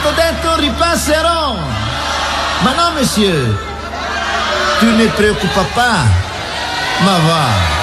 t'ho detto ripasserò. Ma no, monsieur, tu ne preoccupa pas. Ma va.